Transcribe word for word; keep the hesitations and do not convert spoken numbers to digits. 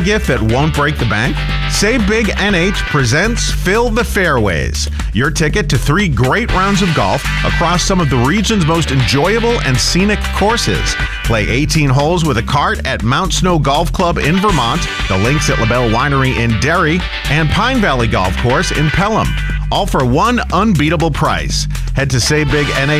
gift that won't break the bank? Save Big N H presents Fill the Fairways, your ticket to three great rounds of golf across some of the region's most enjoyable and scenic courses. Play eighteen holes with a cart at Mount Snow Golf Club in Vermont, the Links at LaBelle Winery in Derry, and Pine Valley Golf Course in Pelham, all for one unbeatable price. Head to Save Big N H